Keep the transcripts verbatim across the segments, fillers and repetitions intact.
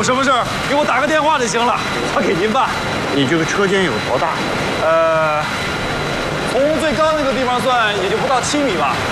有什么事儿给我打个电话就行了，我给您办。 你这个车间有多大？ 呃，从最高那个地方算，也就不到七米吧。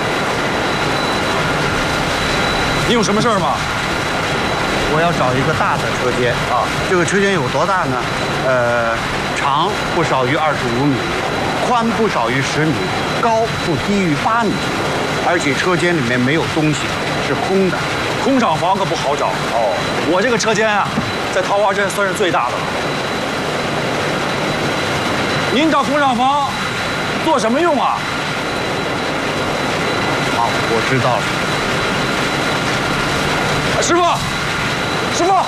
你有什么事儿吗？ 我要找一个大的车间啊。这个车间有多大呢？呃，长不少于二十五米，宽不少于十米，高不低于八米，而且车间里面没有东西，是空的。 空厂房可不好找哦。我这个车间啊，在桃花镇算是最大的了。您找空厂房做什么用啊？ 好，我知道了。 师傅，师傅，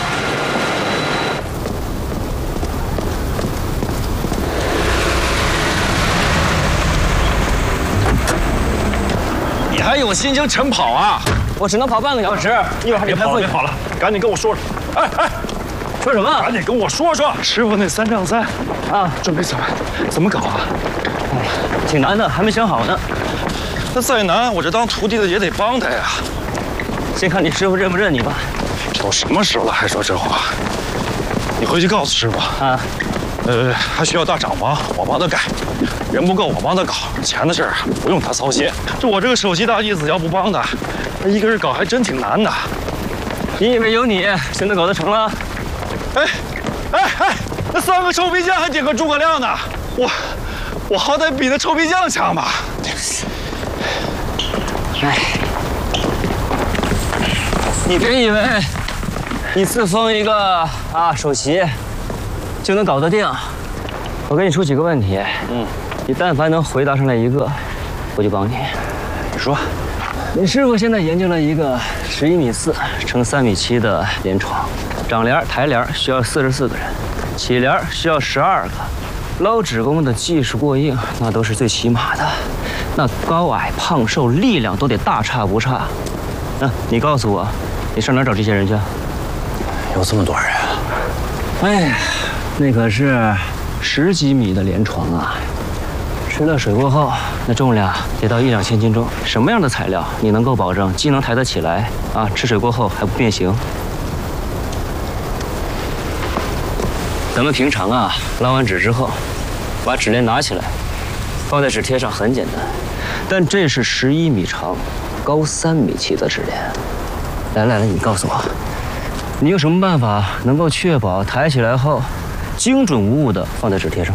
你还有心情晨跑啊？ 我只能跑半个小时，一会儿还得开会。 别跑了，赶紧跟我说说。哎哎， 说什么？ 赶紧跟我说说。师傅那三丈三啊， 准备怎么怎么搞啊？ 哎，挺难的，还没想好呢。 那再难，我这当徒弟的也得帮他呀。 先看你师傅认不认你吧。 都什么时候了还说这话？你回去告诉师傅啊。 呃，还需要大厂房，我帮他盖；人不够，我帮他搞。钱的事儿不用他操心。这我这个首席大弟子要不帮他，他一个人搞还真挺难的。 你以为有你就能搞得成了？ 哎，哎哎，那三个臭皮匠还顶个诸葛亮呢，我我好歹比那臭皮匠强吧？ 哎，你别以为你自封一个啊首席就能搞得定。我给你出几个问题，嗯，你但凡能回答上来一个，我就帮你。 你说， 你师傅现在研究了一个十一米四乘三米七的连床，长帘、抬帘需要四十四个人，起帘需要十二个，捞纸工的技术过硬，那都是最起码的。那高矮胖瘦力量都得大差不差。那你告诉我，你上哪儿找这些人去？ 有这么多人啊？ 哎呀，那可是十几米的连床啊！吃了水过后，那重量得到一两千斤重。什么样的材料你能够保证既能抬得起来啊，吃水过后还不变形？咱们平常啊，捞完纸之后，把纸帘拿起来，放在纸贴上很简单，但这是十一米长、高三米七的纸帘。来来来，你告诉我，你有什么办法能够确保抬起来后精准无误地放在纸贴上？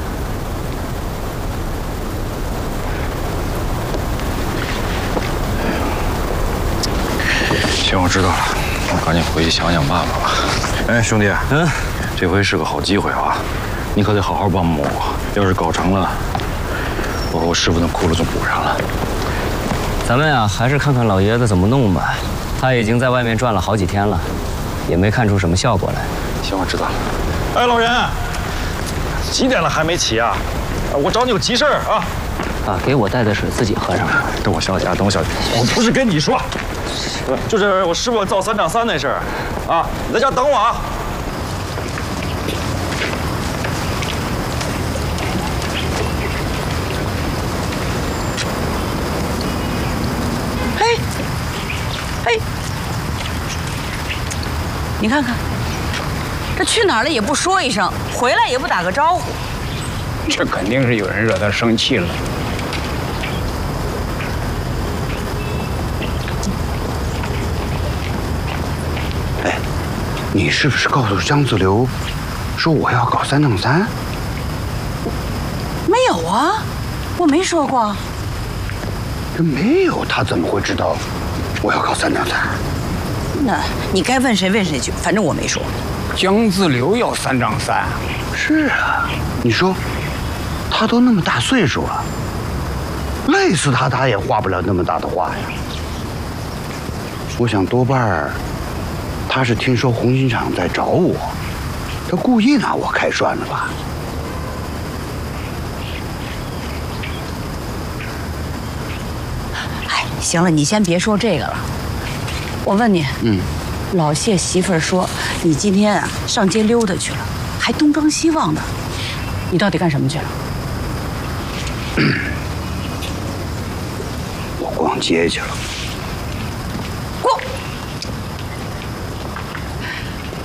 行，我知道了，我赶紧回去想想办法吧。哎，兄弟，嗯，这回是个好机会啊，你可得好好帮帮我。要是搞成了，我和我师傅那窟窿就补上了。 咱们呀，还是看看老爷子怎么弄吧。他已经在外面转了好几天了，也没看出什么效果来。 行，我知道了。哎，老人，几点了还没起啊？我找你有急事儿啊！ 啊，给我带的水自己喝上。 等我消气啊，等我消气。我不是跟你说，就是我师傅造三丈三那事儿啊，你在家等我啊。 嘿，嘿，你看看，这去哪儿了也不说一声，回来也不打个招呼。 这肯定是有人惹他生气了。 哎，你是不是告诉江子流，说我要搞三丈三？ 没有啊，我没说过。 这没有，他怎么会知道我要搞三丈三？ 那你该问谁问谁去，反正我没说。 江自流要三丈三？ 是啊，你说。他都那么大岁数了，累死他，他也画不了那么大的画呀。我想多半儿，他是听说红星厂在找我，他故意拿我开涮的吧？ 哎，行了，你先别说这个了。我问你，嗯，老谢媳妇儿说你今天啊上街溜达去了，还东张西望的，你到底干什么去了？ 我逛街去了。 逛？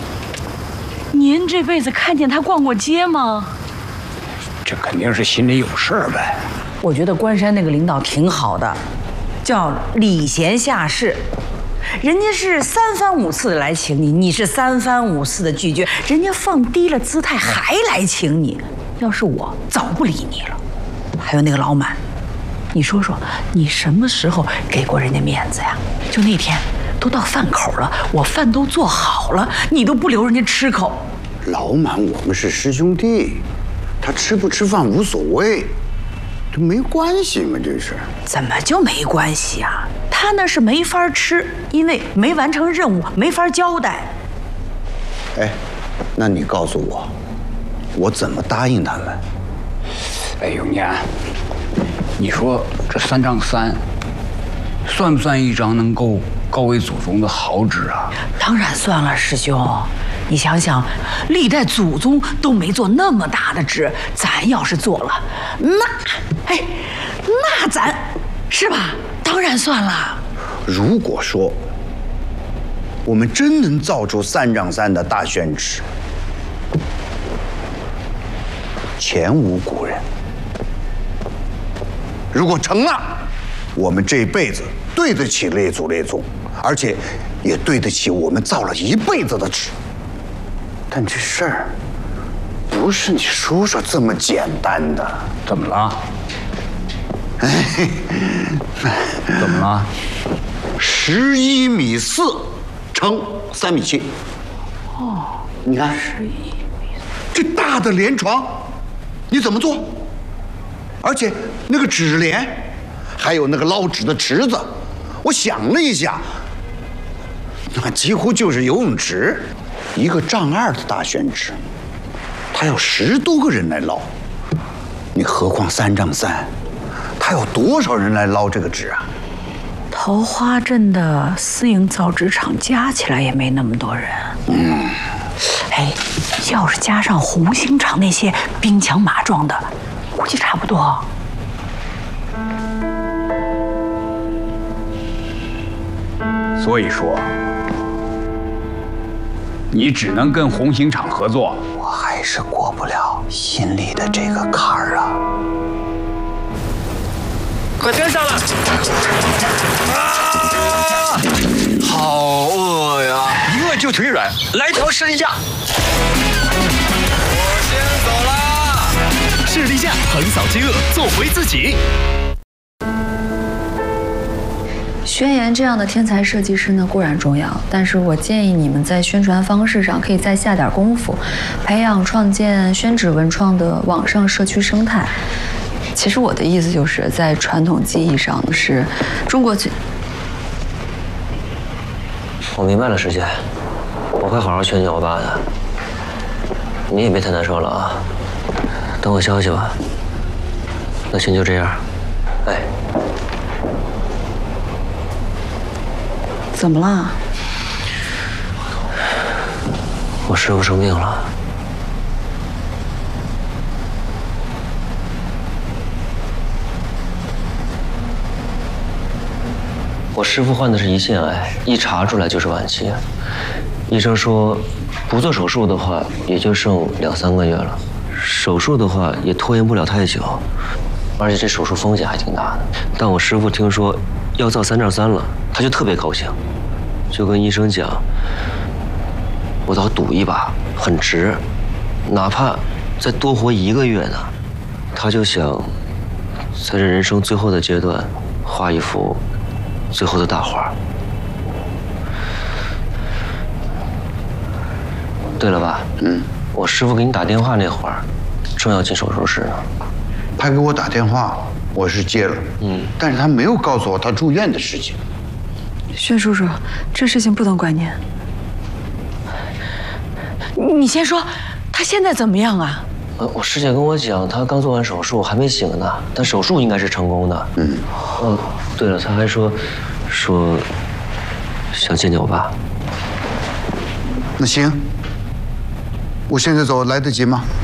您这辈子看见他逛过街吗？ 这肯定是心里有事儿呗。 我觉得关山那个领导挺好的，叫礼贤下士。人家是三番五次的来请你，你是三番五次的拒绝，人家放低了姿态还来请你。要是我，早不理你了。还有那个老满，你说说，你什么时候给过人家面子呀？就那天，都到饭口了，我饭都做好了，你都不留人家吃口。 老满，我们是师兄弟，他吃不吃饭无所谓，这没关系嘛，这是。 怎么就没关系啊？他那是没法吃，因为没完成任务，没法交代。 哎，那你告诉我，我怎么答应他们？ 哎，永年，你说这三丈三，算不算一张能够告慰祖宗的好纸啊？ 当然算了，师兄。你想想，历代祖宗都没做那么大的纸，咱要是做了，那，哎，那咱，是吧？当然算了。 如果说我们真能造出三丈三的大宣纸，前无古人。如果成了，我们这辈子对得起列祖列宗，而且也对得起我们造了一辈子的纸。但这事儿不是你说说这么简单的。 怎么了？怎么了？ 十一米四乘三米七。哦，你看，十一米，这大的连床，你怎么做？而且那个纸帘，还有那个捞纸的池子，我想了一下，那几乎就是游泳池。一个丈二的大宣纸，他要十多个人来捞，你何况三丈三，他有多少人来捞这个纸啊？ 桃花镇的私营造纸厂加起来也没那么多人。嗯，哎，要是加上红星厂那些兵强马壮的，估计差不多。 所以说，你只能跟红星厂合作。 我还是过不了心里的这个坎儿啊！ 快跟上了！啊，好饿呀！ 一饿就腿软， 来条士力架。 我先走啦！士力架横扫饥饿，做回自己。 宣言这样的天才设计师呢固然重要，但是我建议你们在宣传方式上可以再下点功夫，培养创建宣纸文创的网上社区生态。其实我的意思就是在传统技艺上是中国最…… 我明白了，师姐，我会好好劝劝我爸的。你也别太难受了啊，等我消息吧。那先就这样，哎。 怎么了？ 我师傅生病了。我师傅患的是胰腺癌，一查出来就是晚期。医生说，不做手术的话，也就剩两三个月了；手术的话，也拖延不了太久。而且这手术风险还挺大的。但我师傅听说要造三丈三了，他就特别高兴，就跟医生讲：“我倒赌一把，很值，哪怕再多活一个月呢。”他就想在这人生最后的阶段画一幅最后的大画。对了吧？嗯，我师傅给你打电话那会儿，正要进手术室呢。 他给我打电话，我是接了，嗯，但是他没有告诉我他住院的事情。 宣叔叔，这事情不能怪您。 你先说，他现在怎么样啊？ 呃，我师姐跟我讲，他刚做完手术，还没醒呢，但手术应该是成功的。嗯。哦，对了，他还说，说想见见我爸。 那行，我现在走来得及吗？